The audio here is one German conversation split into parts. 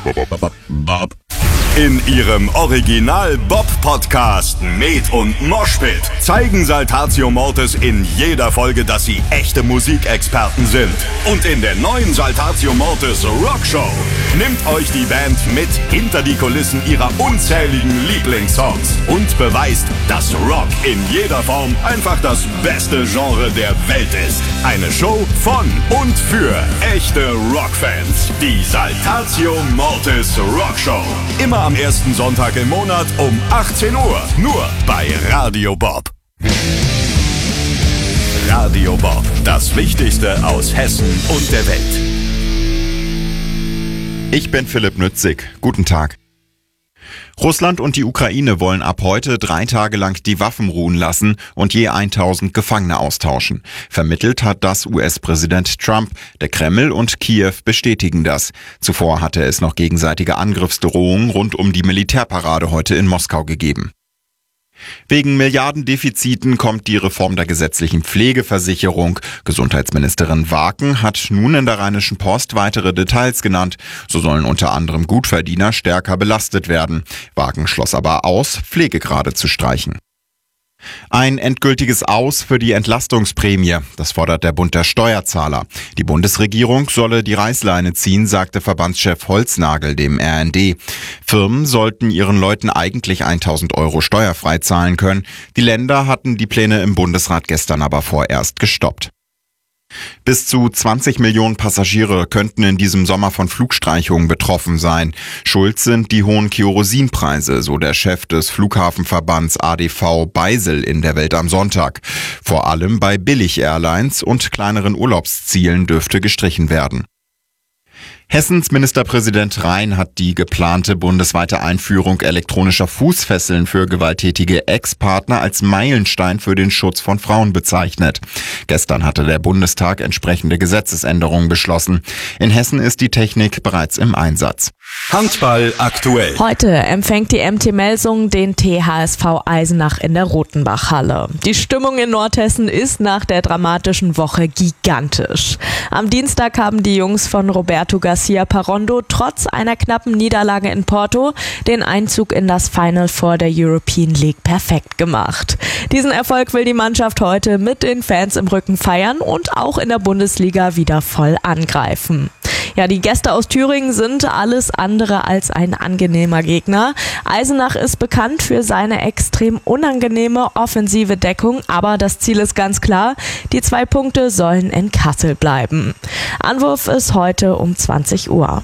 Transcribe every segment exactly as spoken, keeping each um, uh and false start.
Bob. In ihrem Original-Bob-Podcast Med und Moshpit zeigen Saltatio Mortis in jeder Folge, dass sie echte Musikexperten sind. Und in der neuen Saltatio Mortis Rockshow nimmt euch die Band mit hinter die Kulissen ihrer unzähligen Lieblingssongs und beweist, dass Rock in jeder Form einfach das beste Genre der Welt ist. Eine Show von und für echte Rockfans. Die Saltatio Mortis Rockshow. Immer am ersten Sonntag im Monat um achtzehn Uhr. Nur bei Radio Bob. Radio Bob. Das Wichtigste aus Hessen und der Welt. Ich bin Philipp Nützig. Guten Tag. Russland und die Ukraine wollen ab heute drei Tage lang die Waffen ruhen lassen und je tausend Gefangene austauschen. Vermittelt hat das U S-Präsident Trump. Der Kreml und Kiew bestätigen das. Zuvor hatte es noch gegenseitige Angriffsdrohungen rund um die Militärparade heute in Moskau gegeben. Wegen Milliardendefiziten kommt die Reform der gesetzlichen Pflegeversicherung. Gesundheitsministerin Waken hat nun in der Rheinischen Post weitere Details genannt. So sollen unter anderem Gutverdiener stärker belastet werden. Waken schloss aber aus, Pflegegrade zu streichen. Ein endgültiges Aus für die Entlastungsprämie, das fordert der Bund der Steuerzahler. Die Bundesregierung solle die Reißleine ziehen, sagte Verbandschef Holznagel dem R N D. Firmen sollten ihren Leuten eigentlich tausend Euro steuerfrei zahlen können. Die Länder hatten die Pläne im Bundesrat gestern aber vorerst gestoppt. Bis zu zwanzig Millionen Passagiere könnten in diesem Sommer von Flugstreichungen betroffen sein. Schuld sind die hohen Kerosinpreise, so der Chef des Flughafenverbands A D V Beisel in der Welt am Sonntag. Vor allem bei Billig-Airlines und kleineren Urlaubszielen dürfte gestrichen werden. Hessens Ministerpräsident Rhein hat die geplante bundesweite Einführung elektronischer Fußfesseln für gewalttätige Ex-Partner als Meilenstein für den Schutz von Frauen bezeichnet. Gestern hatte der Bundestag entsprechende Gesetzesänderungen beschlossen. In Hessen ist die Technik bereits im Einsatz. Handball aktuell. Heute empfängt die M T Melsungen den T H S V Eisenach in der Rotenbachhalle. Die Stimmung in Nordhessen ist nach der dramatischen Woche gigantisch. Am Dienstag haben die Jungs von Roberto Garcia Parondo trotz einer knappen Niederlage in Porto den Einzug in das Final Four der European League perfekt gemacht. Diesen Erfolg will die Mannschaft heute mit den Fans im Rücken feiern und auch in der Bundesliga wieder voll angreifen. Ja, die Gäste aus Thüringen sind alles andere als ein angenehmer Gegner. Eisenach ist bekannt für seine extrem unangenehme offensive Deckung, aber das Ziel ist ganz klar, die zwei Punkte sollen in Kassel bleiben. Anwurf ist heute um zwanzig Uhr.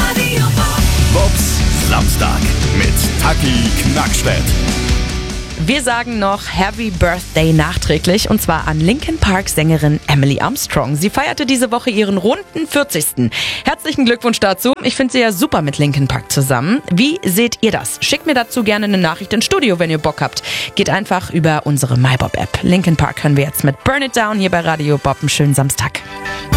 Bobs Samstag mit Taki Knackstedt. Wir sagen noch Happy Birthday nachträglich und zwar an Linkin Park Sängerin Emily Armstrong. Sie feierte diese Woche ihren runden vierzigsten Herzlichen Glückwunsch dazu. Ich finde sie ja super mit Linkin Park zusammen. Wie seht ihr das? Schickt mir dazu gerne eine Nachricht ins Studio, wenn ihr Bock habt. Geht einfach über unsere MyBob-App. Linkin Park hören wir jetzt mit Burn It Down hier bei Radio Bob. Einen schönen Samstag.